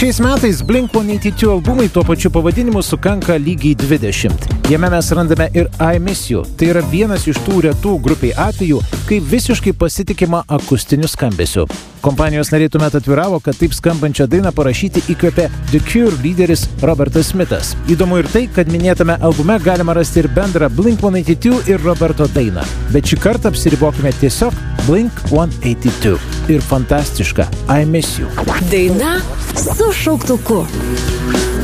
Šiais metais Blink-182 albumai tuo pačiu pavadinimu sukanka lygiai 20. Jame mes randame ir I Miss You. Tai yra vienas iš tų retų grupiai atvejų, kai visiškai pasitikima akustiniu skambesiu. Kompanijos nariai tuomet atviravo, kad taip skambančią dainą parašyti įkvėpė The Cure lyderis Robertas Smithas. Įdomu ir tai, kad minėtame albume galima rasti ir bendrą Blink-182 ir Roberto dainą. Bet šį kartą apsiribokime tiesiog Blink-182 ir fantastišką I Miss You. Daina su šauktuku.